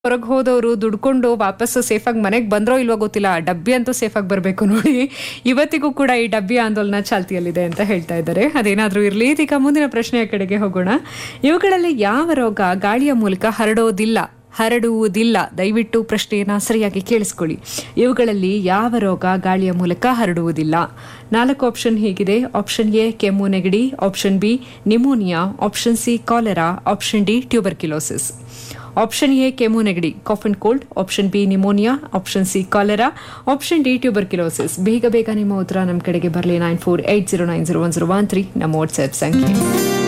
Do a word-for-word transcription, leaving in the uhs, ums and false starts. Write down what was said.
ಹೊರಗೆ ಹೋದವರು ದುಡ್ಕೊಂಡು ವಾಪಸ್ ಸೇಫಾಗಿ ಮನೆಗೆ ಬಂದ್ರೋ ಇಲ್ವೋ ಗೊತ್ತಿಲ್ಲ, ಡಬ್ಬಿ ಅಂತೂ ಸೇಫಾಗಿ ಬರಬೇಕು ನೋಡಿ. ಇವತ್ತಿಗೂ ಕೂಡ ಈ ಡಬ್ಬಿ ಆಂದೋಲನ ಚಾಲ್ತಿಯಲ್ಲಿದೆ ಅಂತ ಹೇಳ್ತಾ ಇದ್ದಾರೆ. ಅದೇನಾದ್ರೂ ಇರಲಿ, ಇದೀಗ ಮುಂದಿನ ಪ್ರಶ್ನೆಯ ಕಡೆಗೆ ಹೋಗೋಣ. ಇವುಗಳಲ್ಲಿ ಯಾವ ರೋಗ ಗಾಳಿಯ ಮೂಲಕ ಹರಡೋದಿಲ್ಲ ಹರಡುವುದಿಲ್ಲ ದಯವಿಟ್ಟು ಪ್ರಶ್ನೆಯನ್ನ ಸರಿಯಾಗಿ ಕೇಳಿಸ್ಕೊಳ್ಳಿ. ಇವುಗಳಲ್ಲಿ ಯಾವ ರೋಗ ಗಾಳಿಯ ಮೂಲಕ ಹರಡುವುದಿಲ್ಲ? ನಾಲ್ಕು ಆಪ್ಷನ್ ಹೀಗಿದೆ. ಆಪ್ಷನ್ ಎ ಕೆಮ್ಮು ನೆಗಡಿ, option B pneumonia, option C cholera, option D tuberculosis. Option A ಕೆಮ್ಮು ನೆಗಡಿ calf and cold, option B pneumonia, option C cholera, option D tuberculosis. ಬೇಗ ಬೇಗ ನಿಮ್ಮ ಉತ್ತರ ನಮ್ಮ ಕಡೆಗೆ ಬರಲಿ. Nine four eight zero nine zero one zero one three ನಮ್ಮ ವಾಟ್ಸ್ಆಪ್ ಸಂಖ್ಯೆ.